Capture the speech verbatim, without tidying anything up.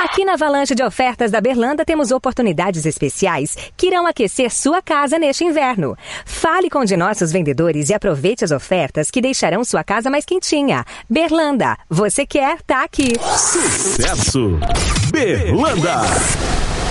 Aqui na Avalanche de Ofertas da Berlanda temos oportunidades especiais que irão aquecer sua casa neste inverno. Fale com um de nossos vendedores e aproveite as ofertas que deixarão sua casa mais quentinha. Berlanda, você quer, tá aqui. Sucesso! Berlanda!